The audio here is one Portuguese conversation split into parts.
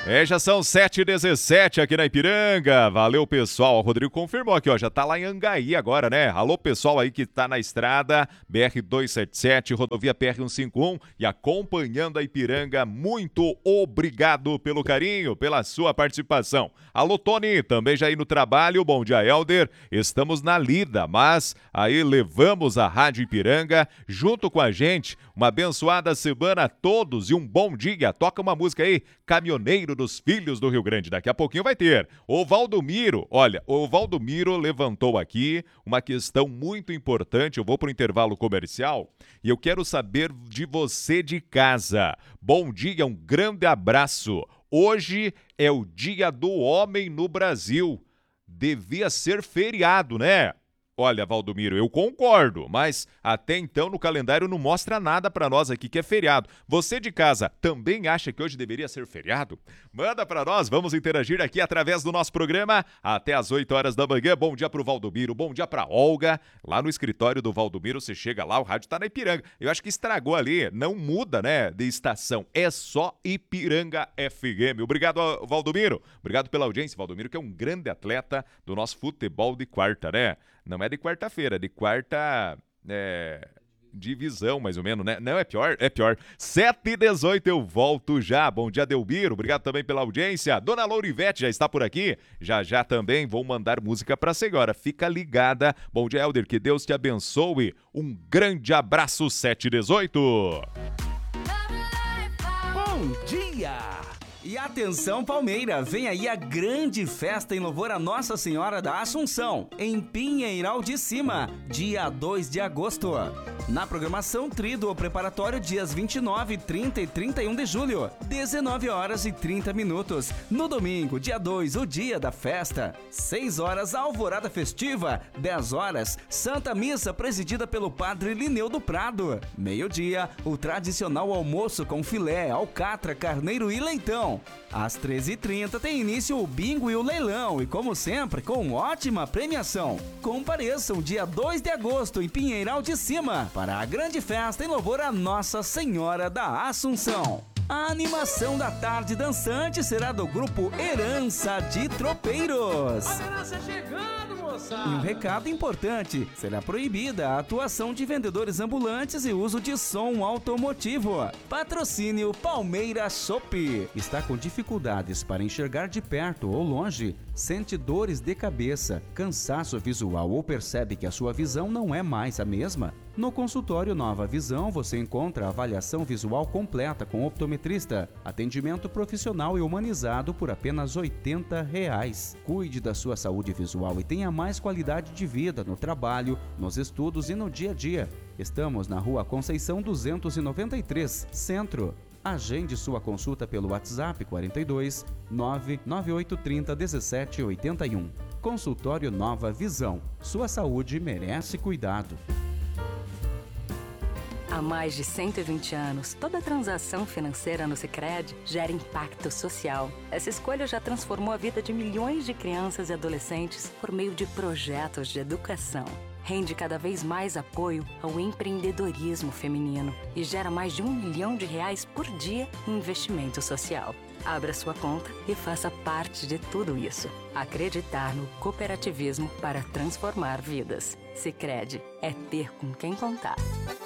Já são 7h17 aqui na Ipiranga. Valeu, pessoal. O Rodrigo confirmou aqui, ó. Já tá lá em Angaí agora, né? Alô, pessoal aí que tá na estrada, BR-277, rodovia PR-151 e acompanhando a Ipiranga. Muito obrigado pelo carinho, pela sua participação. Alô, Tony, também já aí no trabalho. Bom dia, Helder. Estamos na lida, mas aí levamos a Rádio Ipiranga junto com a gente. Uma abençoada semana a todos e um bom dia. Toca uma música aí, Caminhoneiro dos Filhos do Rio Grande. Daqui a pouquinho vai ter. O Valdomiro, olha, o Valdomiro levantou aqui uma questão muito importante. Eu vou para o intervalo comercial e eu quero saber de você de casa. Bom dia, um grande abraço. Hoje é o Dia do Homem no Brasil. Devia ser feriado, né? Olha, Valdomiro, eu concordo, mas até então no calendário não mostra nada pra nós aqui que é feriado. Você de casa também acha que hoje deveria ser feriado? Manda pra nós, vamos interagir aqui através do nosso programa até às 8 horas da manhã. Bom dia pro Valdomiro, bom dia pra Olga. Lá no escritório do Valdomiro, você chega lá, o rádio tá na Ipiranga. Eu acho que estragou ali, não muda, né, de estação, é só Ipiranga FM. Obrigado, Valdomiro. Obrigado pela audiência, Valdomiro, que é um grande atleta do nosso futebol de quarta, né? Não é de quarta-feira, de quarta divisão, mais ou menos, né? Não, é pior, é pior. 7h18, eu volto já. Bom dia, Delbiro. Obrigado também pela audiência. Dona Lourivete já está por aqui. Já também vou mandar música pra senhora. Fica ligada. Bom dia, Helder. Que Deus te abençoe. Um grande abraço, 7h18. Bom dia! E atenção, Palmeira, vem aí a grande festa em louvor a Nossa Senhora da Assunção, em Pinheiral de Cima, dia 2 de agosto. Na programação, Tríduo preparatório, dias 29, 30 e 31 de julho, 19 horas e 30 minutos. No domingo, dia 2, o dia da festa, 6 horas, alvorada festiva, 10 horas, Santa Missa presidida pelo Padre Lineu do Prado. Meio-dia, o tradicional almoço com filé, alcatra, carneiro e leitão. Às 13h30 tem início o bingo e o leilão e, como sempre, com ótima premiação. Compareçam dia 2 de agosto em Pinheiral de Cima para a grande festa em louvor a Nossa Senhora da Assunção. A animação da tarde dançante será do grupo Herança de Tropeiros. A herança chegando, moçada! E um recado importante, será proibida a atuação de vendedores ambulantes e uso de som automotivo. Patrocínio Palmeiras Chopp. Está com dificuldades para enxergar de perto ou longe? Sente dores de cabeça, cansaço visual ou percebe que a sua visão não é mais a mesma? No consultório Nova Visão você encontra avaliação visual completa com optometrista, atendimento profissional e humanizado por apenas R$ 80. Cuide da sua saúde visual e tenha mais qualidade de vida no trabalho, nos estudos e no dia a dia. Estamos na Rua Conceição 293, Centro. Agende sua consulta pelo WhatsApp 42 99830 1781. Consultório Nova Visão. Sua saúde merece cuidado. Há mais de 120 anos, toda transação financeira no Sicredi gera impacto social. Essa escolha já transformou a vida de milhões de crianças e adolescentes por meio de projetos de educação. Rende cada vez mais apoio ao empreendedorismo feminino e gera mais de R$ 1 milhão por dia em investimento social. Abra sua conta e faça parte de tudo isso. Acreditar no cooperativismo para transformar vidas. Sicredi é ter com quem contar.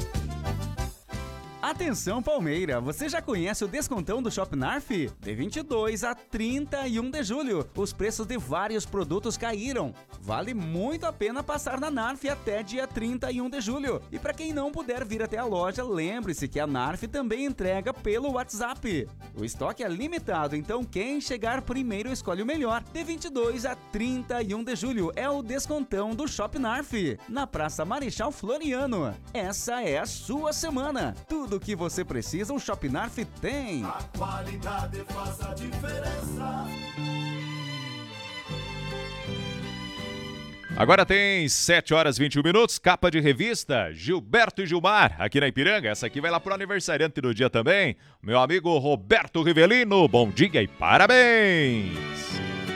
Atenção, Palmeira, você já conhece o descontão do Shop Narf? De 22 a 31 de julho, os preços de vários produtos caíram. Vale muito a pena passar na Narf até dia 31 de julho. E para quem não puder vir até a loja, lembre-se que a Narf também entrega pelo WhatsApp. O estoque é limitado, então quem chegar primeiro escolhe o melhor. De 22 a 31 de julho é o descontão do Shop Narf, na Praça Marechal Floriano. Essa é a sua semana. Tudo que você precisa, o Shop Narf tem. A qualidade faz a diferença. Agora tem 7h21, capa de revista, Gilberto e Gilmar, aqui na Ipiranga. Essa aqui vai lá pro aniversariante do dia também, meu amigo Roberto Rivelino. Bom dia e parabéns!